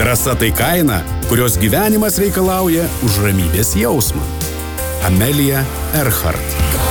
Drąsa tai kaina, kurios gyvenimas reikalauja už ramybės jausmą. Amelija Earhart.